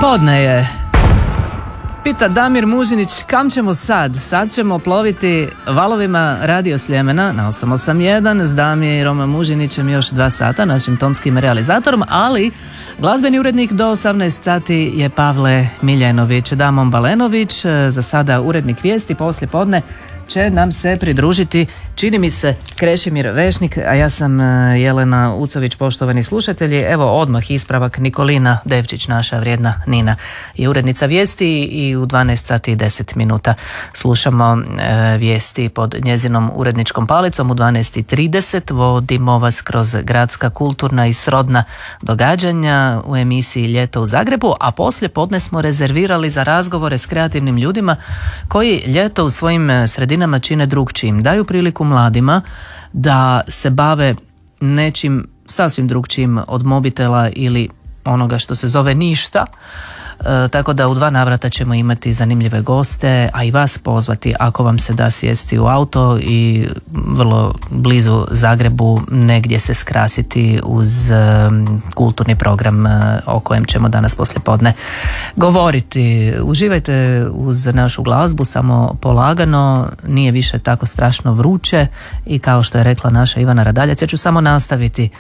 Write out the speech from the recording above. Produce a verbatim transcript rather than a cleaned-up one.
Podne je. Pita Damir Mužinić, kam ćemo sad? Sad ćemo ploviti valovima Radio Sljemena na osam osam jedan s Damirom Mužinićem još dva sata, našim tonskim realizatorom, ali glazbeni urednik do osamnaest sati je Pavle Miljenović. Damon Balenović, za sada urednik vijesti, poslije podne će nam se pridružiti, čini mi se, Krešimir Vešnik, a ja sam Jelena Ucović. Poštovani slušatelji, evo odmah ispravak. Nikolina Devčić, naša vrijedna Nina, je urednica vijesti i u dvanaest sati i deset minuta slušamo e, vijesti pod njezinom uredničkom palicom. U dvanaest i trideset vodimo vas kroz gradska, kulturna i srodna događanja u emisiji Ljeto u Zagrebu, a poslije podne smo rezervirali za razgovore s kreativnim ljudima koji ljeto u svojim sredinama čine drugčijim, daju priliku mladima da se bave nečim sasvim drugčijim od mobitela ili onoga što se zove ništa. E, tako da u dva navrata ćemo imati zanimljive goste, a i vas pozvati ako vam se da sjesti u auto i vrlo blizu Zagrebu negdje se skrasiti uz e, kulturni program e, o kojem ćemo danas poslijepodne govoriti. Uživajte uz našu glazbu, samo polagano, nije više tako strašno vruće i kao što je rekla naša Ivana Radaljac, ja ću samo nastaviti